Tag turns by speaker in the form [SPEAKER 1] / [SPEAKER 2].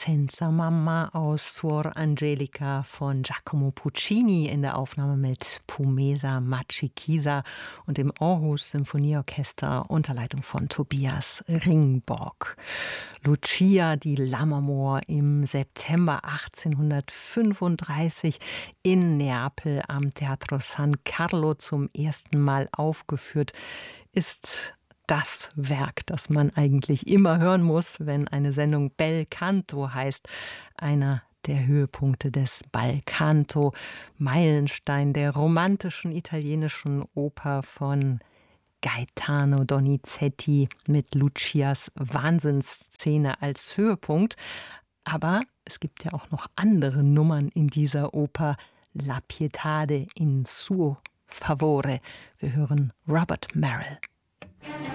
[SPEAKER 1] Senza Mamma aus Suor Angelica von Giacomo Puccini in der Aufnahme mit Pumesa Matschichisa und dem Aarhus Symphonieorchester unter Leitung von Tobias Ringborg. Lucia di Lammermoor im September 1835 in Neapel am Teatro San Carlo zum ersten Mal aufgeführt, ist das Werk, das man eigentlich immer hören muss, wenn eine Sendung Bel Canto heißt. Einer der Höhepunkte des Bel Canto, Meilenstein der romantischen italienischen Oper von Gaetano Donizetti mit Lucias Wahnsinnsszene als Höhepunkt. Aber es gibt ja auch noch andere Nummern in dieser Oper. La Pietade in suo favore. Wir hören Robert Merrill.